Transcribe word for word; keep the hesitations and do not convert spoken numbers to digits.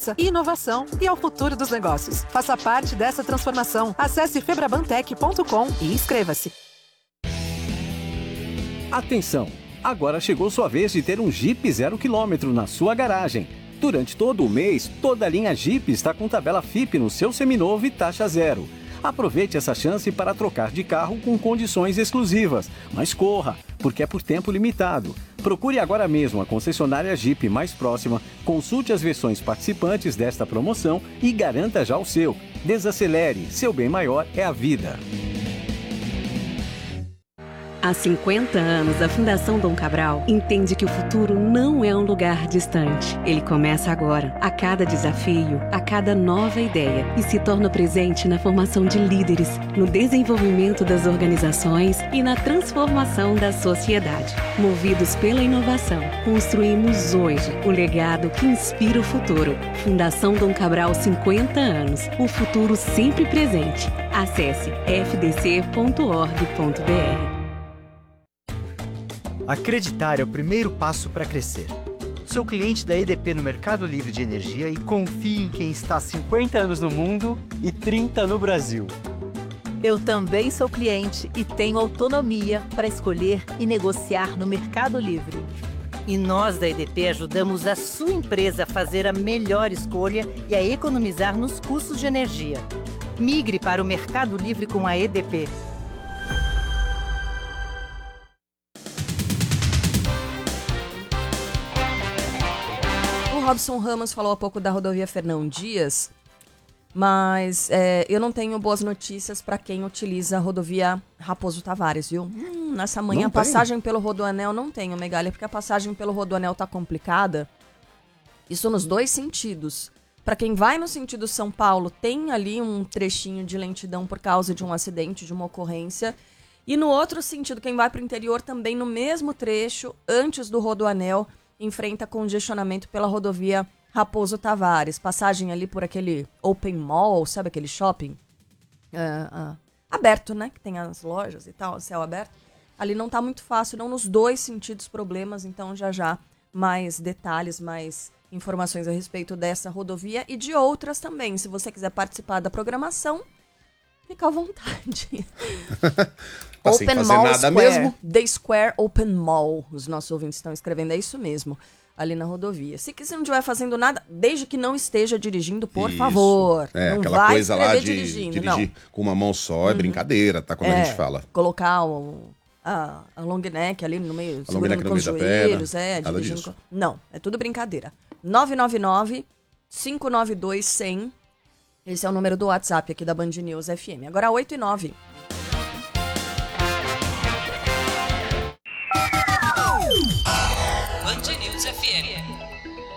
segurança, inovação e ao futuro dos negócios. Faça parte dessa transformação. Acesse febrabantec ponto com e inscreva-se. Atenção! Agora chegou sua vez de ter um Jeep zero quilômetro na sua garagem. Durante todo o mês, toda a linha Jeep está com tabela F I P no seu seminovo e taxa zero. Aproveite essa chance para trocar de carro com condições exclusivas. Mas corra, porque é por tempo limitado. Procure agora mesmo a concessionária Jeep mais próxima, consulte as versões participantes desta promoção e garanta já o seu. Desacelere, seu bem maior é a vida. Há cinquenta anos, a Fundação Dom Cabral entende que o futuro não é um lugar distante. Ele começa agora, a cada desafio, a cada nova ideia, e se torna presente na formação de líderes, no desenvolvimento das organizações e na transformação da sociedade. Movidos pela inovação, construímos hoje o legado que inspira o futuro. Fundação Dom Cabral, cinquenta anos. O futuro sempre presente. Acesse f d c ponto org ponto b r. Acreditar é o primeiro passo para crescer. Sou cliente da E D P no Mercado Livre de Energia e confio em quem está há cinquenta anos no mundo e trinta no Brasil. Eu também sou cliente e tenho autonomia para escolher e negociar no Mercado Livre. E nós da E D P ajudamos a sua empresa a fazer a melhor escolha e a economizar nos custos de energia. Migre para o Mercado Livre com a E D P. Robson Ramos falou há pouco da rodovia Fernão Dias, mas é, eu não tenho boas notícias para quem utiliza a rodovia Raposo Tavares, viu? Hum, nessa manhã, a passagem pelo Rodoanel não tenho, Megali, porque a passagem pelo Rodoanel tá complicada. Isso nos dois sentidos. Para quem vai no sentido São Paulo, tem ali um trechinho de lentidão por causa de um acidente, de uma ocorrência. E no outro sentido, quem vai para o interior também no mesmo trecho, antes do Rodoanel, enfrenta congestionamento pela rodovia Raposo Tavares. Passagem ali por aquele open mall, sabe aquele shopping? Uh, uh, aberto, né? Que tem as lojas e tal, céu aberto. Ali não tá muito fácil, não nos dois sentidos problemas. Então já já mais detalhes, mais informações a respeito dessa rodovia e de outras também. Se você quiser participar da programação, fica à vontade. Tá Open sem fazer Mall nada Square, mesmo? The Square Open Mall. Os nossos ouvintes estão escrevendo, é isso mesmo, ali na rodovia. Se você não estiver fazendo nada, desde que não esteja dirigindo, por Isso. favor. É, não aquela vai coisa lá de dirigindo, dirigir não. com uma mão só é Uhum. brincadeira, tá? Como É, a gente fala. Colocar o, a, a long neck ali no meio, A long neck segurando no com os meio da perna, joelhos, é, nada dirigindo disso. com... Não, é tudo brincadeira. nove nove nove, cinco nove dois, cem. Esse é o número do WhatsApp aqui da Band News F M. Agora oito e nove. Band News F M.